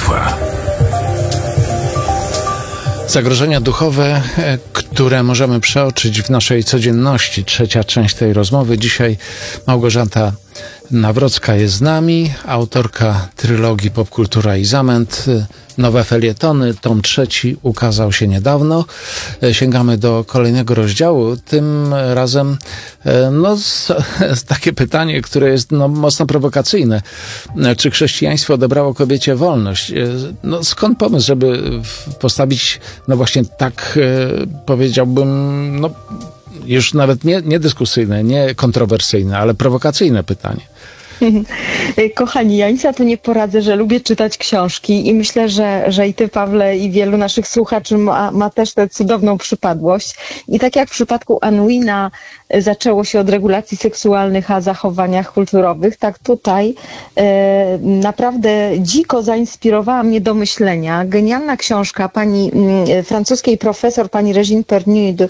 światła. Zagrożenia duchowe, które możemy przeoczyć w naszej codzienności. Trzecia część tej rozmowy. Dzisiaj Małgorzata Nawrocka jest z nami, autorka trylogii Popkultura i Zamęt. Nowe felietony, tom 3 ukazał się niedawno. Sięgamy do kolejnego rozdziału. Tym razem takie pytanie, które jest mocno prowokacyjne. Czy chrześcijaństwo odebrało kobiecie wolność? Skąd pomysł, żeby postawić właśnie tak, powiedziałbym, już nawet nie dyskusyjne, nie kontrowersyjne, ale prowokacyjne pytanie? Kochani, ja nic na to nie poradzę, że lubię czytać książki i myślę, że i ty, Pawle, i wielu naszych słuchaczy ma też tę cudowną przypadłość. I tak jak w przypadku Unwina zaczęło się od regulacji seksualnych, a zachowaniach kulturowych, tak tutaj naprawdę dziko zainspirowała mnie do myślenia. Genialna książka pani francuskiej profesor, pani Régine Pernud,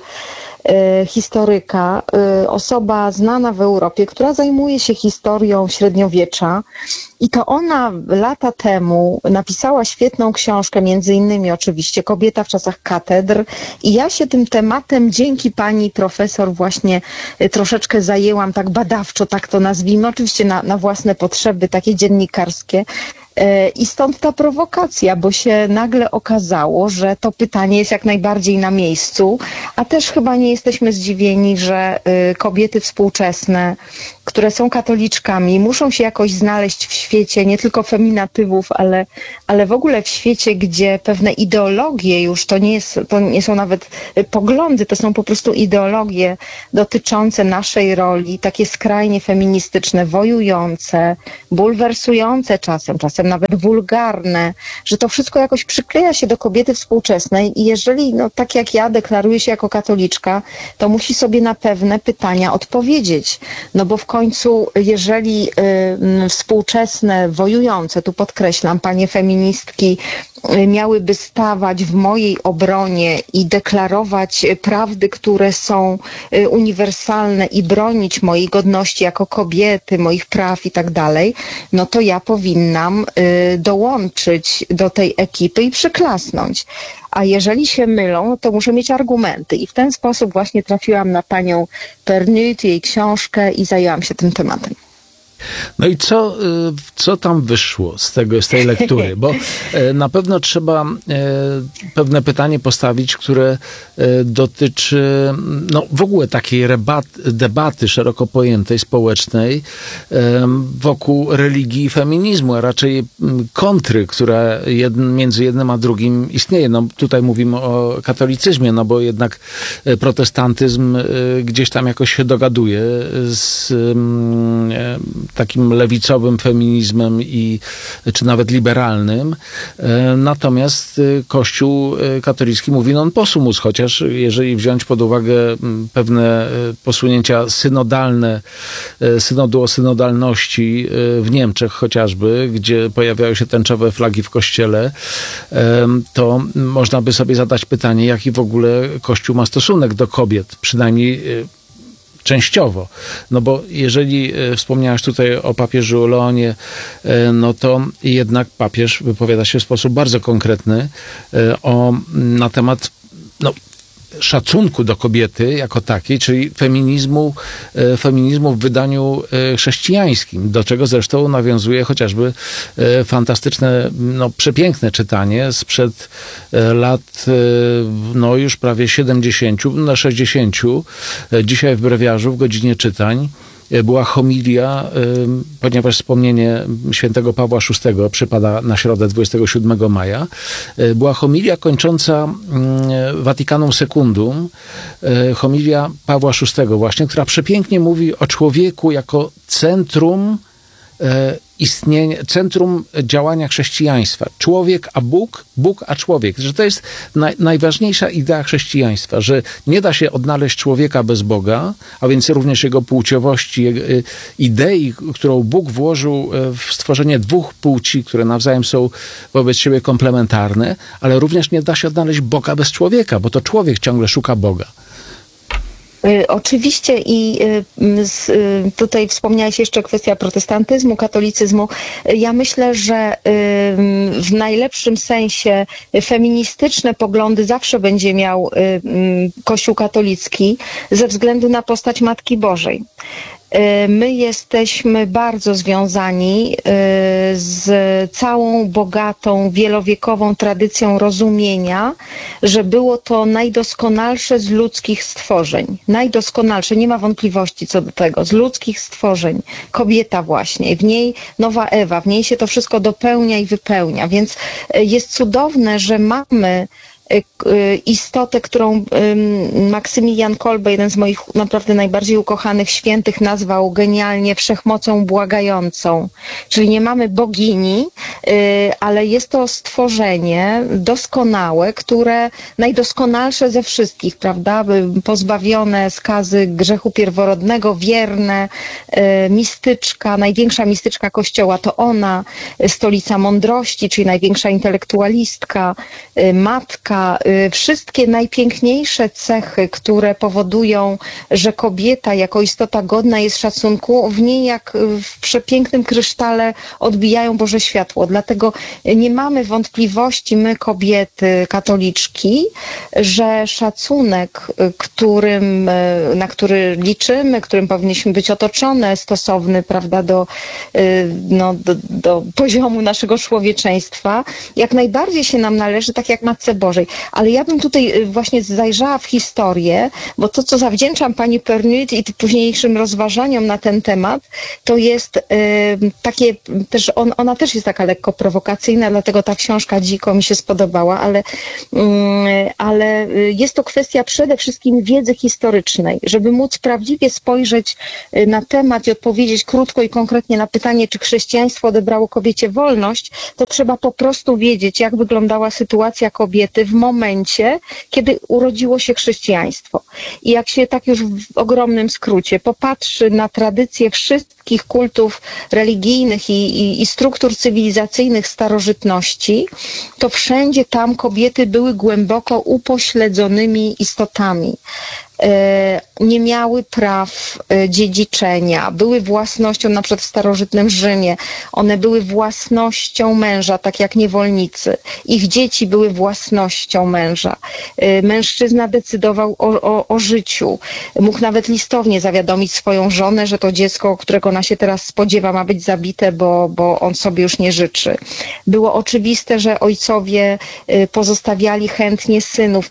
historyka, osoba znana w Europie, która zajmuje się historią średniowiecza. I to ona lata temu napisała świetną książkę, między innymi oczywiście Kobieta w czasach katedr. I ja się tym tematem dzięki pani profesor właśnie troszeczkę zajęłam, tak badawczo, tak to nazwijmy, oczywiście na własne potrzeby, takie dziennikarskie. I stąd ta prowokacja, bo się nagle okazało, że to pytanie jest jak najbardziej na miejscu, a też chyba nie jesteśmy zdziwieni, że kobiety współczesne, które są katoliczkami, muszą się jakoś znaleźć w świecie nie tylko feminatywów, ale w ogóle w świecie, gdzie pewne ideologie już, to nie są nawet poglądy, to są po prostu ideologie dotyczące naszej roli, takie skrajnie feministyczne, wojujące, bulwersujące czasem nawet wulgarne, że to wszystko jakoś przykleja się do kobiety współczesnej i jeżeli, tak jak ja deklaruję się jako katoliczka, to musi sobie na pewne pytania odpowiedzieć. Bo w końcu, jeżeli współczesne, wojujące, tu podkreślam, panie feministki, miałyby stawać w mojej obronie i deklarować prawdy, które są uniwersalne i bronić mojej godności jako kobiety, moich praw i tak dalej, to ja powinnam dołączyć do tej ekipy i przyklasnąć. A jeżeli się mylą, to muszę mieć argumenty. I w ten sposób właśnie trafiłam na panią Pernud, jej książkę i zajęłam się tym tematem. I co tam wyszło z tej lektury? Bo na pewno trzeba pewne pytanie postawić, które dotyczy w ogóle takiej debaty szeroko pojętej, społecznej wokół religii i feminizmu, a raczej kontry, która między jednym a drugim istnieje. Tutaj mówimy o katolicyzmie, bo jednak protestantyzm gdzieś tam jakoś się dogaduje z takim lewicowym feminizmem czy nawet liberalnym. Natomiast Kościół katolicki mówi non possumus, chociaż jeżeli wziąć pod uwagę pewne posunięcia synodalne, synodu o synodalności w Niemczech chociażby, gdzie pojawiają się tęczowe flagi w kościele, to można by sobie zadać pytanie, jaki w ogóle Kościół ma stosunek do kobiet, przynajmniej częściowo. Bo jeżeli wspomniałaś tutaj o papieżu Leonie, to jednak papież wypowiada się w sposób bardzo konkretny na temat szacunku do kobiety jako takiej, czyli feminizmu w wydaniu chrześcijańskim, do czego zresztą nawiązuje chociażby fantastyczne, przepiękne czytanie sprzed lat już prawie 70, 60. Dzisiaj w Brewiarzu, w godzinie czytań, była homilia, ponieważ wspomnienie świętego Pawła VI przypada na środę 27 maja, była homilia kończąca Vaticanum Secundum, homilia Pawła VI właśnie, która przepięknie mówi o człowieku jako centrum istnienia, centrum działania chrześcijaństwa. Człowiek a Bóg, Bóg a człowiek. Że to jest najważniejsza idea chrześcijaństwa, że nie da się odnaleźć człowieka bez Boga, a więc również jego płciowości, idei, którą Bóg włożył w stworzenie dwóch płci, które nawzajem są wobec siebie komplementarne, ale również nie da się odnaleźć Boga bez człowieka, bo to człowiek ciągle szuka Boga. Oczywiście i tutaj wspomniałaś jeszcze kwestia protestantyzmu, katolicyzmu. Ja myślę, że w najlepszym sensie feministyczne poglądy zawsze będzie miał Kościół katolicki ze względu na postać Matki Bożej. My jesteśmy bardzo związani z całą bogatą, wielowiekową tradycją rozumienia, że było to najdoskonalsze z ludzkich stworzeń. Najdoskonalsze, nie ma wątpliwości co do tego, z ludzkich stworzeń. Kobieta właśnie, w niej nowa Ewa, w niej się to wszystko dopełnia i wypełnia, więc jest cudowne, że mamy istotę, którą Maksymilian Kolbe, jeden z moich naprawdę najbardziej ukochanych świętych, nazwał genialnie wszechmocą błagającą. Czyli nie mamy bogini, ale jest to stworzenie doskonałe, które najdoskonalsze ze wszystkich, prawda? Pozbawione skazy grzechu pierworodnego, wierne, mistyczka, największa mistyczka Kościoła to ona, stolica mądrości, czyli największa intelektualistka, matka, wszystkie najpiękniejsze cechy, które powodują, że kobieta jako istota godna jest szacunku, w niej jak w przepięknym krysztale odbijają Boże światło. Dlatego nie mamy wątpliwości, my kobiety katoliczki, że szacunek, na który liczymy, którym powinniśmy być otoczone, stosowny, prawda, do poziomu naszego człowieczeństwa, jak najbardziej się nam należy, tak jak Matce Bożej. Ale ja bym tutaj właśnie zajrzała w historię, bo to, co zawdzięczam pani Pernit i późniejszym rozważaniom na ten temat, to jest takie też, ona też jest taka lekko prowokacyjna, dlatego ta książka dziko mi się spodobała, ale jest to kwestia przede wszystkim wiedzy historycznej, żeby móc prawdziwie spojrzeć na temat i odpowiedzieć krótko i konkretnie na pytanie, czy chrześcijaństwo odebrało kobiecie wolność, to trzeba po prostu wiedzieć, jak wyglądała sytuacja kobiety w momencie, kiedy urodziło się chrześcijaństwo. I jak się tak już w ogromnym skrócie popatrzy na tradycje wszystkich kultów religijnych i struktur cywilizacyjnych starożytności, to wszędzie tam kobiety były głęboko upośledzonymi istotami. Nie miały praw dziedziczenia, były własnością, na przykład w starożytnym Rzymie, one były własnością męża, tak jak niewolnicy. Ich dzieci były własnością męża. Mężczyzna decydował o życiu. Mógł nawet listownie zawiadomić swoją żonę, że to dziecko, którego ona się teraz spodziewa, ma być zabite, bo on sobie już nie życzy. Było oczywiste, że ojcowie pozostawiali chętnie synów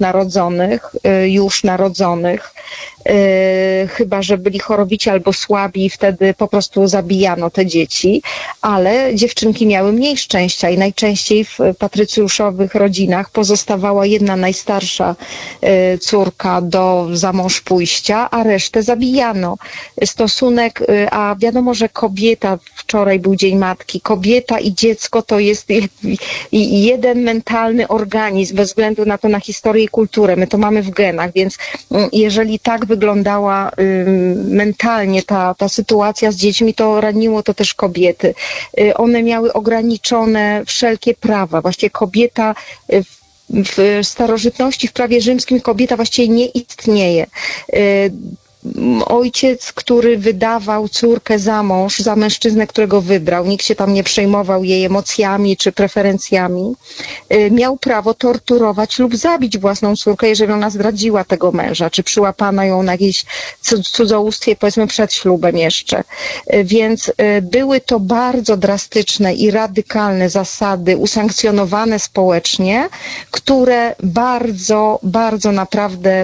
już narodzonych, chyba że byli chorobici albo słabi i wtedy po prostu zabijano te dzieci, ale dziewczynki miały mniej szczęścia i najczęściej w patrycjuszowych rodzinach pozostawała jedna najstarsza córka do zamąż pójścia, a resztę zabijano. A wiadomo, że kobieta, wczoraj był Dzień Matki, kobieta i dziecko to jest jeden mentalny organizm, bez względu na historię i kulturę. My to mamy w genach, więc jeżeli tak wyglądała mentalnie ta sytuacja z dziećmi, to raniło to też kobiety. One miały ograniczone wszelkie prawa. Właściwie kobieta w starożytności, w prawie rzymskim kobieta właściwie nie istnieje. Ojciec, który wydawał córkę za mąż, za mężczyznę, którego wybrał, nikt się tam nie przejmował jej emocjami czy preferencjami, miał prawo torturować lub zabić własną córkę, jeżeli ona zdradziła tego męża, czy przyłapano ją na jakieś cudzołóstwie, powiedzmy przed ślubem jeszcze. Więc były to bardzo drastyczne i radykalne zasady, usankcjonowane społecznie, które bardzo, bardzo naprawdę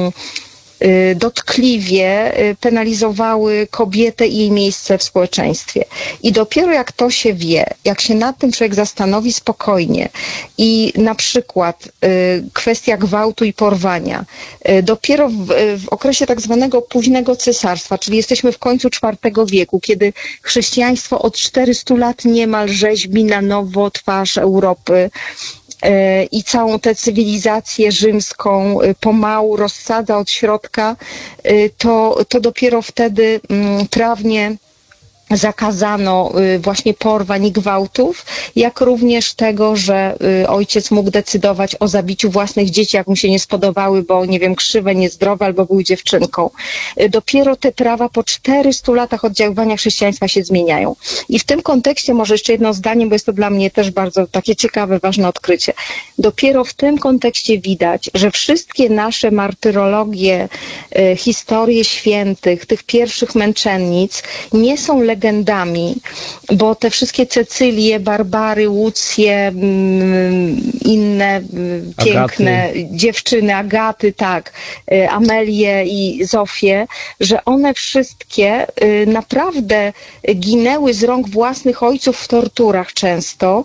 dotkliwie penalizowały kobietę i jej miejsce w społeczeństwie. I dopiero jak to się wie, jak się nad tym człowiek zastanowi spokojnie i na przykład kwestia gwałtu i porwania, dopiero w okresie tak zwanego późnego cesarstwa, czyli jesteśmy w końcu IV wieku, kiedy chrześcijaństwo od 400 lat niemal rzeźbi na nowo twarz Europy, i całą tę cywilizację rzymską pomału rozsadza od środka, to dopiero wtedy prawnie zakazano właśnie porwań i gwałtów, jak również tego, że ojciec mógł decydować o zabiciu własnych dzieci, jak mu się nie spodobały, bo nie wiem, krzywe, niezdrowe albo były dziewczynką. Dopiero te prawa po 400 latach oddziaływania chrześcijaństwa się zmieniają. I w tym kontekście może jeszcze jedno zdanie, bo jest to dla mnie też bardzo takie ciekawe, ważne odkrycie. Dopiero w tym kontekście widać, że wszystkie nasze martyrologie, historie świętych, tych pierwszych męczennic nie są legendami, bo te wszystkie Cecylie, Barbary, Łucje, inne piękne dziewczyny, Agaty, tak, Amelię i Zofię, że one wszystkie naprawdę ginęły z rąk własnych ojców w torturach często,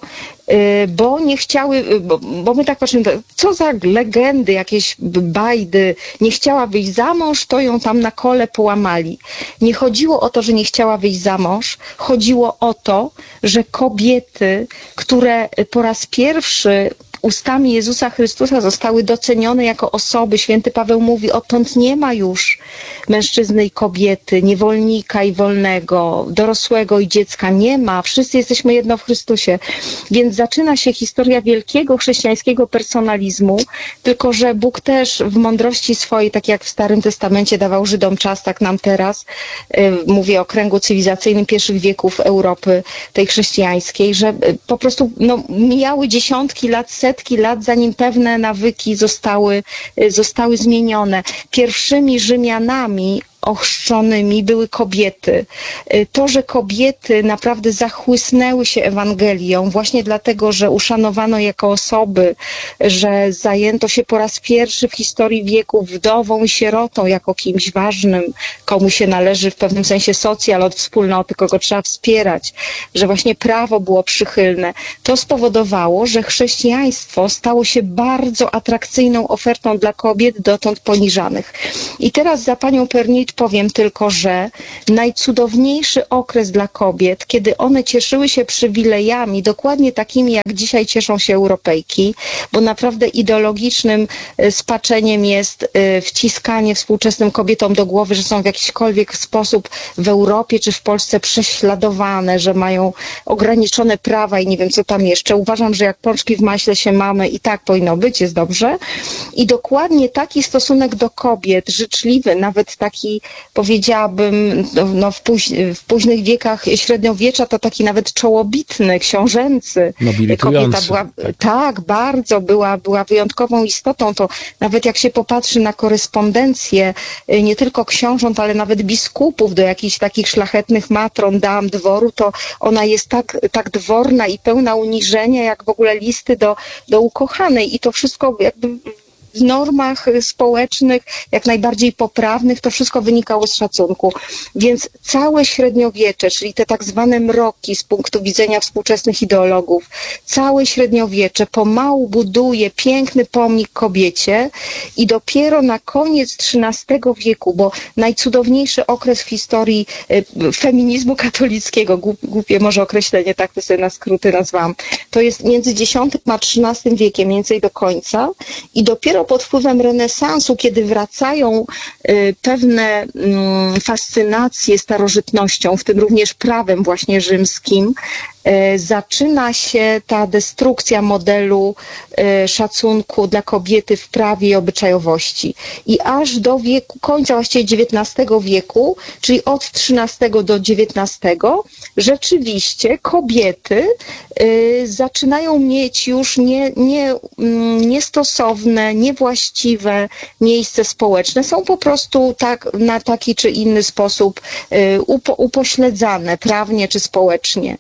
bo nie chciały, bo my tak patrzymy, co za legendy, jakieś bajdy, nie chciała wyjść za mąż, to ją tam na kole połamali. Nie chodziło o to, że nie chciała wyjść za mąż, chodziło o to, że kobiety, które po raz pierwszy ustami Jezusa Chrystusa zostały docenione jako osoby. Święty Paweł mówi, odtąd nie ma już mężczyzny i kobiety, niewolnika i wolnego, dorosłego i dziecka. Nie ma. Wszyscy jesteśmy jedno w Chrystusie. Więc zaczyna się historia wielkiego chrześcijańskiego personalizmu, tylko że Bóg też w mądrości swojej, tak jak w Starym Testamencie dawał Żydom czas, tak nam teraz, mówię o kręgu cywilizacyjnym pierwszych wieków Europy, tej chrześcijańskiej, że po prostu mijały dziesiątki lat, setki lat, zanim pewne nawyki zostały zmienione. Pierwszymi Rzymianami ochrzczonymi były kobiety. To, że kobiety naprawdę zachłysnęły się Ewangelią właśnie dlatego, że uszanowano jako osoby, że zajęto się po raz pierwszy w historii wieków wdową i sierotą jako kimś ważnym, komu się należy w pewnym sensie socjal od wspólnoty, kogo trzeba wspierać, że właśnie prawo było przychylne. To spowodowało, że chrześcijaństwo stało się bardzo atrakcyjną ofertą dla kobiet dotąd poniżanych. I teraz za panią Pernit powiem tylko, że najcudowniejszy okres dla kobiet, kiedy one cieszyły się przywilejami, dokładnie takimi, jak dzisiaj cieszą się Europejki, bo naprawdę ideologicznym spaczeniem jest wciskanie współczesnym kobietom do głowy, że są w jakiśkolwiek sposób w Europie czy w Polsce prześladowane, że mają ograniczone prawa i nie wiem co tam jeszcze. Uważam, że jak pączki w maśle się mamy i tak powinno być, jest dobrze. I dokładnie taki stosunek do kobiet, życzliwy, nawet taki, powiedziałabym, w późnych wiekach średniowiecza to taki nawet czołobitny, książęcy. Kobieta była, tak, bardzo była wyjątkową istotą. To nawet jak się popatrzy na korespondencję nie tylko książąt, ale nawet biskupów do jakichś takich szlachetnych matron, dam dworu, to ona jest tak dworna i pełna uniżenia, jak w ogóle listy do ukochanej. I to wszystko jakby w normach społecznych, jak najbardziej poprawnych, to wszystko wynikało z szacunku. Więc całe średniowiecze, czyli te tak zwane mroki z punktu widzenia współczesnych ideologów, całe średniowiecze pomału buduje piękny pomnik kobiecie i dopiero na koniec XIII wieku, bo najcudowniejszy okres w historii feminizmu katolickiego, głupie może określenie, tak to sobie na skróty nazwałam, to jest między X a XIII wiekiem, mniej więcej do końca i dopiero pod wpływem renesansu, kiedy wracają pewne fascynacje starożytnością, w tym również prawem właśnie rzymskim, zaczyna się ta destrukcja modelu szacunku dla kobiety w prawie i obyczajowości. I aż do końca właściwie XIX wieku, czyli od XIII do XIX, rzeczywiście kobiety zaczynają mieć już niestosowne, niewłaściwe miejsce społeczne. Są po prostu na taki czy inny sposób upośledzane prawnie czy społecznie.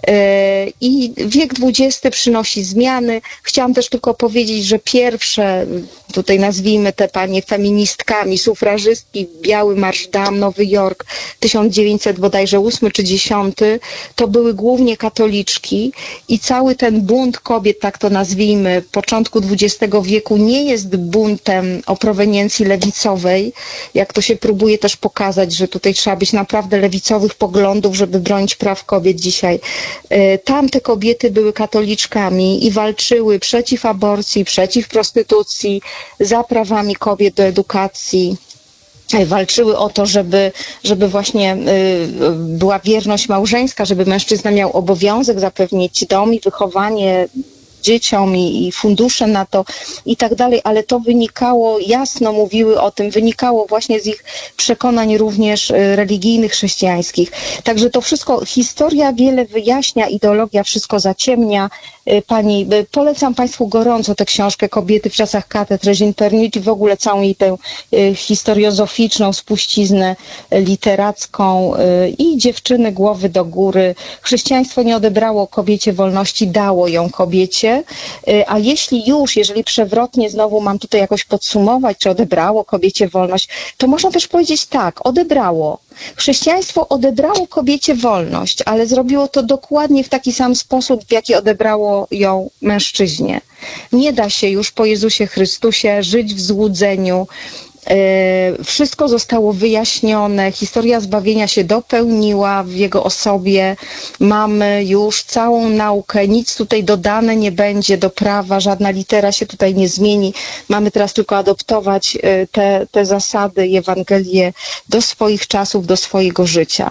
I wiek XX przynosi zmiany. Chciałam też tylko powiedzieć, że pierwsze, tutaj nazwijmy te panie feministkami, sufrażystki, Biały Marsz Dam, Nowy Jork, 1900 bodajże 8 czy 10, to były głównie katoliczki i cały ten bunt kobiet, tak to nazwijmy, początku XX wieku nie jest buntem o proweniencji lewicowej, jak to się próbuje też pokazać, że tutaj trzeba być naprawdę lewicowych poglądów, żeby bronić praw kobiet dzisiaj. Tamte kobiety były katoliczkami i walczyły przeciw aborcji, przeciw prostytucji, za prawami kobiet do edukacji. walczyły o to, żeby właśnie była wierność małżeńska, żeby mężczyzna miał obowiązek zapewnić dom i wychowanie dzieciom i fundusze na to i tak dalej, ale to wynikało, jasno mówiły o tym, wynikało właśnie z ich przekonań również religijnych, chrześcijańskich. Także to wszystko, historia wiele wyjaśnia, ideologia wszystko zaciemnia. Polecam Państwu gorąco tę książkę Kobiety w czasach katedr, Regine Pernit i w ogóle całą jej tę historiozoficzną spuściznę literacką i Dziewczyny głowy do góry. Chrześcijaństwo nie odebrało kobiecie wolności, dało ją kobiecie, a jeżeli przewrotnie znowu mam tutaj jakoś podsumować, czy odebrało kobiecie wolność, to można też powiedzieć tak, odebrało. Chrześcijaństwo odebrało kobiecie wolność, ale zrobiło to dokładnie w taki sam sposób, w jaki odebrało ją mężczyźnie. Nie da się już po Jezusie Chrystusie żyć w złudzeniu. Wszystko zostało wyjaśnione, historia zbawienia się dopełniła w jego osobie. Mamy już całą naukę, nic tutaj dodane nie będzie do prawa, żadna litera się tutaj nie zmieni. Mamy teraz tylko adoptować te zasady i Ewangelię do swoich czasów, do swojego życia.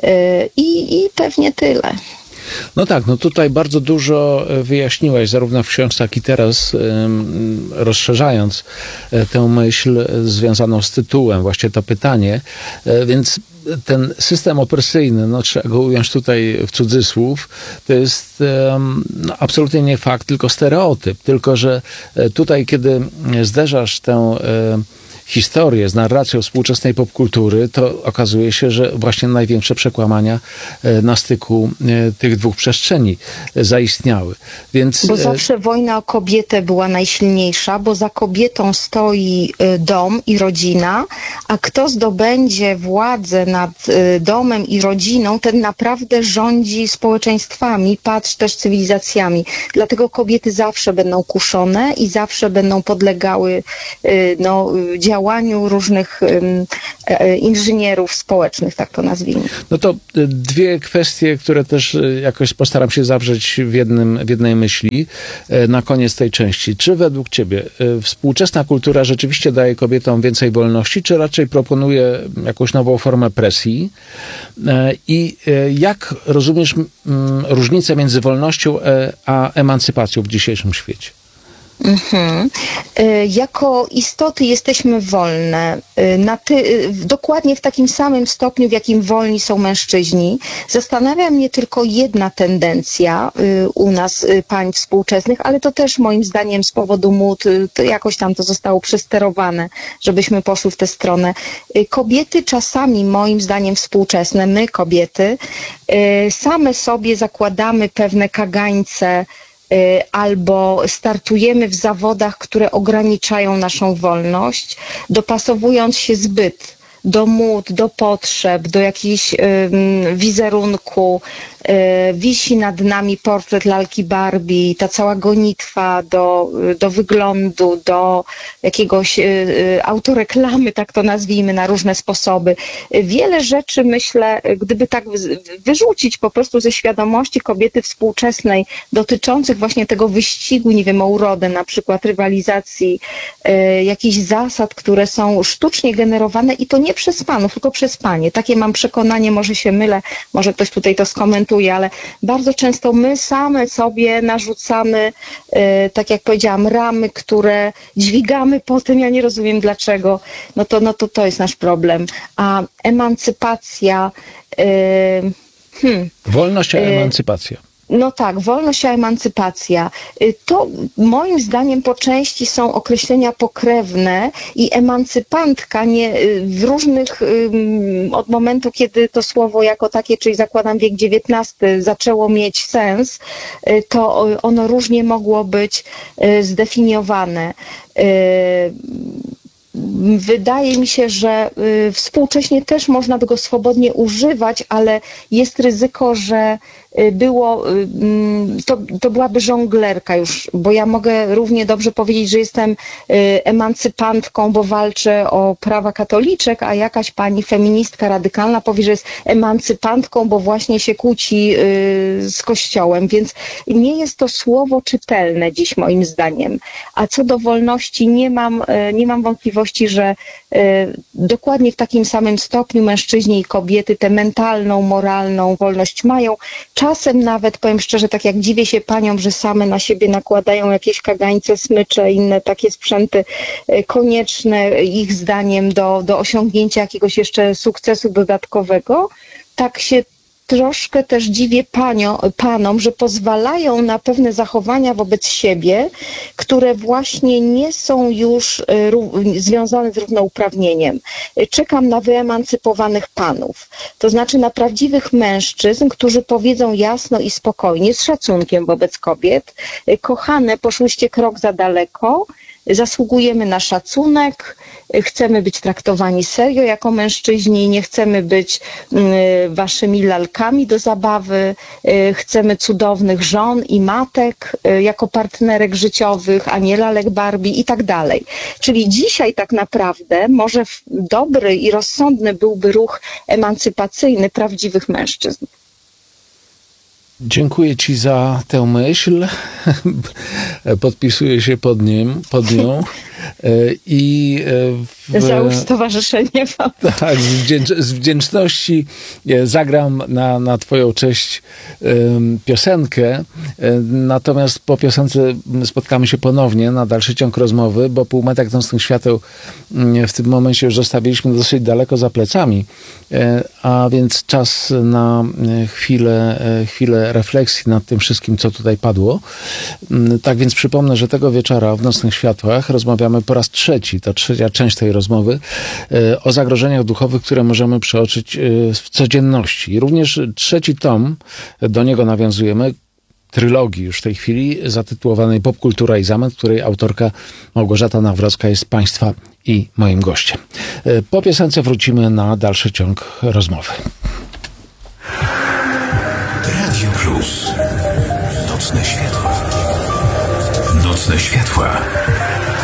I pewnie tyle. No tak, no tutaj bardzo dużo wyjaśniłaś, zarówno w książce, jak i teraz, rozszerzając tę myśl związaną z tytułem, właśnie to pytanie, więc ten system opresyjny, no trzeba go ująć tutaj w cudzysłów, to jest absolutnie nie fakt, tylko stereotyp, tylko że tutaj, kiedy zderzasz tę historię z narracją współczesnej popkultury, to okazuje się, że właśnie największe przekłamania na styku tych dwóch przestrzeni zaistniały. Więc... Bo zawsze wojna o kobietę była najsilniejsza, bo za kobietą stoi dom i rodzina, a kto zdobędzie władzę nad domem i rodziną, ten naprawdę rządzi społeczeństwami, patrz też cywilizacjami. Dlatego kobiety zawsze będą kuszone i zawsze będą podlegały działaniu różnych inżynierów społecznych, tak to nazwijmy. No to dwie kwestie, które też jakoś postaram się zawrzeć w jednej myśli na koniec tej części. Czy według Ciebie współczesna kultura rzeczywiście daje kobietom więcej wolności, czy raczej proponuje jakąś nową formę presji? I jak rozumiesz różnicę między wolnością a emancypacją w dzisiejszym świecie? Jako istoty jesteśmy wolne, dokładnie w takim samym stopniu, w jakim wolni są mężczyźni. Zastanawia mnie tylko jedna tendencja u nas, pań współczesnych, ale to też moim zdaniem z powodu mód, to jakoś tam to zostało przesterowane, żebyśmy poszły w tę stronę. Kobiety czasami, moim zdaniem współczesne, my kobiety, same sobie zakładamy pewne kagańce, albo startujemy w zawodach, które ograniczają naszą wolność, dopasowując się zbyt do mód, do potrzeb, do jakichś wizerunku. Wisi nad nami portret lalki Barbie, ta cała gonitwa do wyglądu, do jakiegoś autoreklamy, tak to nazwijmy, na różne sposoby. Wiele rzeczy, myślę, gdyby tak wyrzucić po prostu ze świadomości kobiety współczesnej dotyczących właśnie tego wyścigu, nie wiem, o urodę, na przykład rywalizacji, jakichś zasad, które są sztucznie generowane i to nie przez panów, tylko przez panie. Takie mam przekonanie, może się mylę, może ktoś tutaj to skomentuje, ale bardzo często my same sobie narzucamy, tak jak powiedziałam, ramy, które dźwigamy potem, ja nie rozumiem dlaczego, to jest nasz problem. A emancypacja... Wolność a emancypacja. No tak, wolność a emancypacja. To moim zdaniem po części są określenia pokrewne i emancypantka w różnych, od momentu, kiedy to słowo jako takie, czyli zakładam wiek XIX, zaczęło mieć sens, to ono różnie mogło być zdefiniowane. Wydaje mi się, że współcześnie też można tego swobodnie używać, ale jest ryzyko, że to byłaby żonglerka już, bo ja mogę równie dobrze powiedzieć, że jestem emancypantką, bo walczę o prawa katoliczek, a jakaś pani feministka radykalna powie, że jest emancypantką, bo właśnie się kłóci z Kościołem, więc nie jest to słowo czytelne dziś moim zdaniem. A co do wolności nie mam wątpliwości, że dokładnie w takim samym stopniu mężczyźni i kobiety tę mentalną, moralną wolność mają. Czasem nawet, powiem szczerze, tak jak dziwię się paniom, że same na siebie nakładają jakieś kagańce, smycze, inne takie sprzęty konieczne ich zdaniem do osiągnięcia jakiegoś jeszcze sukcesu dodatkowego, tak się troszkę też dziwię panom, że pozwalają na pewne zachowania wobec siebie, które właśnie nie są już związane z równouprawnieniem. Czekam na wyemancypowanych panów, to znaczy na prawdziwych mężczyzn, którzy powiedzą jasno i spokojnie, z szacunkiem wobec kobiet: kochane, poszłyście krok za daleko, zasługujemy na szacunek, chcemy być traktowani serio jako mężczyźni, nie chcemy być waszymi lalkami do zabawy, chcemy cudownych żon i matek jako partnerek życiowych, a nie lalek Barbie i tak dalej. Czyli dzisiaj tak naprawdę może dobry i rozsądny byłby ruch emancypacyjny prawdziwych mężczyzn. Dziękuję ci za tę myśl. Podpisuję się pod nią. Za stowarzyszenie. Tak, z wdzięczności zagram na twoją cześć piosenkę. Natomiast po piosence spotkamy się ponownie na dalszy ciąg rozmowy, bo Półmetek Nocnych Świateł w tym momencie już zostawiliśmy dosyć daleko za plecami, a więc czas na chwilę refleksji nad tym wszystkim, co tutaj padło. Tak więc przypomnę, że tego wieczora w Nocnych Światłach rozmawiamy po raz trzeci, to trzecia część tej rozmowy, o zagrożeniach duchowych, które możemy przeoczyć w codzienności. I również trzeci tom, do niego nawiązujemy, trylogii już w tej chwili, zatytułowanej Popkultura i Zamęt, której autorka Małgorzata Nawrocka jest Państwa i moim gościem. Po piosence wrócimy na dalszy ciąg rozmowy. Radio Plus. Nocne światła. Nocne światła.